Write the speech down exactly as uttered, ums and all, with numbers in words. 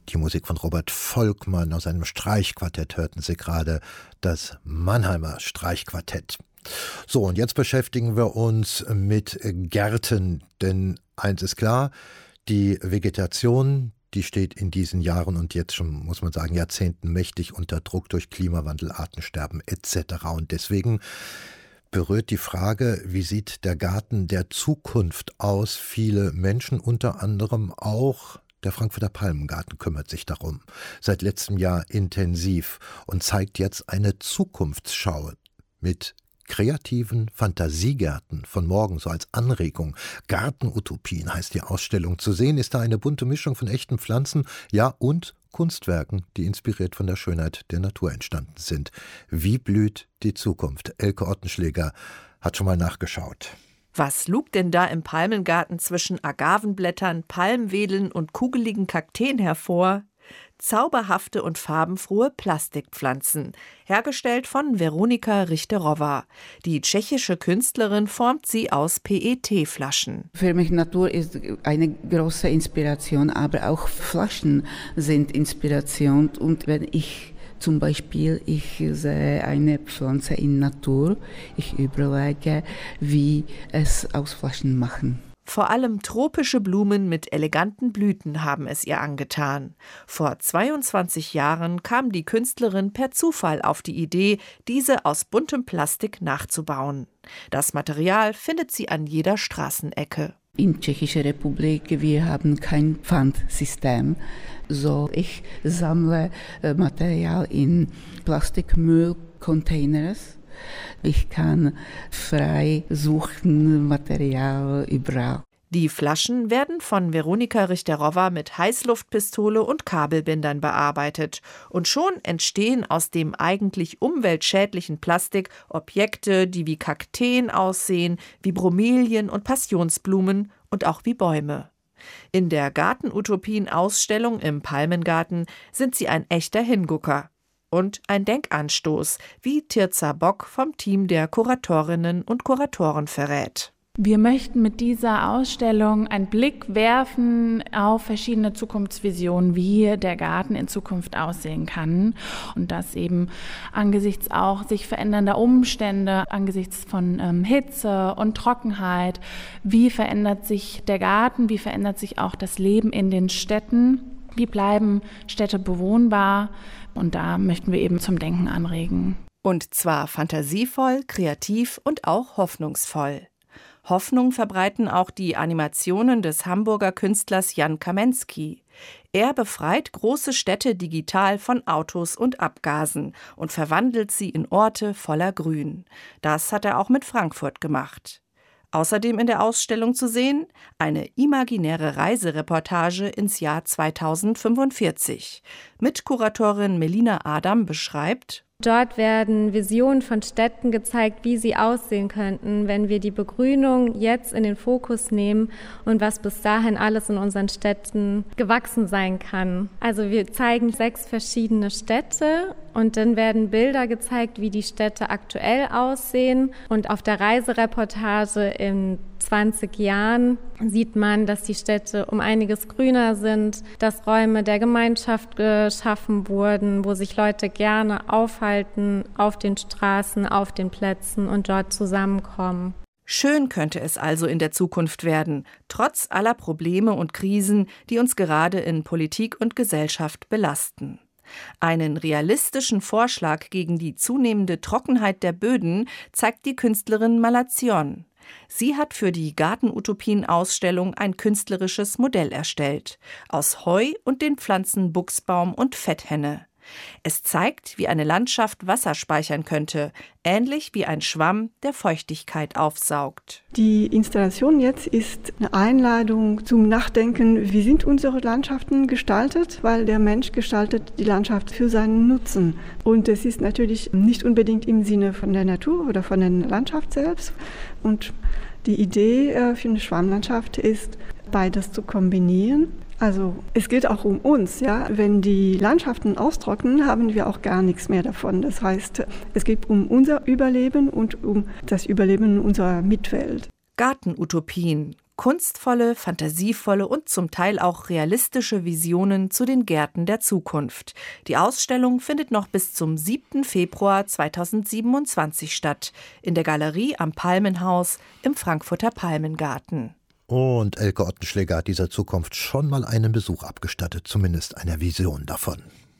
Die Musik von Robert Volkmann aus einem Streichquartett hörten Sie gerade, das Mannheimer Streichquartett. So, und jetzt beschäftigen wir uns mit Gärten, denn eins ist klar, die Vegetation, die steht in diesen Jahren und jetzt schon, muss man sagen, Jahrzehnten mächtig unter Druck durch Klimawandel, Artensterben et cetera. Und deswegen berührt die Frage, wie sieht der Garten der Zukunft aus? Viele Menschen, unter anderem auch der Frankfurter Palmengarten, kümmert sich darum. Seit letztem Jahr intensiv und zeigt jetzt eine Zukunftsschau mit kreativen Fantasiegärten von morgen, so als Anregung. Gartenutopien heißt die Ausstellung. Zu sehen ist da eine bunte Mischung von echten Pflanzen, ja, und Kunstwerken, die inspiriert von der Schönheit der Natur entstanden sind. Wie blüht die Zukunft? Elke Ottenschläger hat schon mal nachgeschaut. Was lugt denn da im Palmengarten zwischen Agavenblättern, Palmwedeln und kugeligen Kakteen hervor? Zauberhafte und farbenfrohe Plastikpflanzen, hergestellt von Weronika Richterová. Die tschechische Künstlerin formt sie aus P E T-Flaschen. Für mich Natur ist eine große Inspiration, aber auch Flaschen sind Inspiration. Und wenn ich zum Beispiel, ich sehe eine Pflanze in Natur, ich überlege, wie es aus Flaschen machen. Vor allem tropische Blumen mit eleganten Blüten haben es ihr angetan. Vor zweiundzwanzig Jahren kam die Künstlerin per Zufall auf die Idee, diese aus buntem Plastik nachzubauen. Das Material findet sie an jeder Straßenecke. In Tschechischer Republik, wir haben kein Pfandsystem. So, ich sammle Material in Plastikmüllcontainers. Ich kann frei suchen Material überall. Die Flaschen werden von Weronika Richterová mit Heißluftpistole und Kabelbindern bearbeitet. Und schon entstehen aus dem eigentlich umweltschädlichen Plastik Objekte, die wie Kakteen aussehen, wie Bromelien und Passionsblumen und auch wie Bäume. In der Gartenutopien-Ausstellung im Palmengarten sind sie ein echter Hingucker. Und ein Denkanstoß, wie Tirza Bock vom Team der Kuratorinnen und Kuratoren verrät. Wir möchten mit dieser Ausstellung einen Blick werfen auf verschiedene Zukunftsvisionen, wie der Garten in Zukunft aussehen kann. Und das eben angesichts auch sich verändernder Umstände, angesichts von ähm, Hitze und Trockenheit. Wie verändert sich der Garten? Wie verändert sich auch das Leben in den Städten? Wie bleiben Städte bewohnbar? Und da möchten wir eben zum Denken anregen. Und zwar fantasievoll, kreativ und auch hoffnungsvoll. Hoffnung verbreiten auch die Animationen des Hamburger Künstlers Jan Kamensky. Er befreit große Städte digital von Autos und Abgasen und verwandelt sie in Orte voller Grün. Das hat er auch mit Frankfurt gemacht. Außerdem in der Ausstellung zu sehen, eine imaginäre Reisereportage ins Jahr zweitausendfünfundvierzig. Mitkuratorin Melina Adam beschreibt: Dort werden Visionen von Städten gezeigt, wie sie aussehen könnten, wenn wir die Begrünung jetzt in den Fokus nehmen und was bis dahin alles in unseren Städten gewachsen sein kann. Also wir zeigen sechs verschiedene Städte und dann werden Bilder gezeigt, wie die Städte aktuell aussehen. Und auf der Reisereportage in zwanzig Jahren sieht man, dass die Städte um einiges grüner sind, dass Räume der Gemeinschaft geschaffen wurden, wo sich Leute gerne aufhalten, auf den Straßen, auf den Plätzen und dort zusammenkommen. Schön könnte es also in der Zukunft werden, trotz aller Probleme und Krisen, die uns gerade in Politik und Gesellschaft belasten. Einen realistischen Vorschlag gegen die zunehmende Trockenheit der Böden zeigt die Künstlerin Malazion. Sie hat für die Gartenutopien-Ausstellung ein künstlerisches Modell erstellt, aus Heu und den Pflanzen Buchsbaum und Fetthenne. Es zeigt, wie eine Landschaft Wasser speichern könnte, ähnlich wie ein Schwamm, der Feuchtigkeit aufsaugt. Die Installation jetzt ist eine Einladung zum Nachdenken, wie sind unsere Landschaften gestaltet, weil der Mensch gestaltet die Landschaft für seinen Nutzen. Und es ist natürlich nicht unbedingt im Sinne von der Natur oder von der Landschaft selbst. Und die Idee für eine Schwammlandschaft ist, beides zu kombinieren. Also es geht auch um uns, ja. Wenn die Landschaften austrocknen, haben wir auch gar nichts mehr davon. Das heißt, es geht um unser Überleben und um das Überleben unserer Mitwelt. Gartenutopien, Kunstvolle, fantasievolle und zum Teil auch realistische Visionen zu den Gärten der Zukunft. Die Ausstellung findet noch bis zum siebten Februar zweitausendsiebenundzwanzig statt, in der Galerie am Palmenhaus im Frankfurter Palmengarten. Und Elke Ottenschläger hat dieser Zukunft schon mal einen Besuch abgestattet, zumindest einer Vision davon.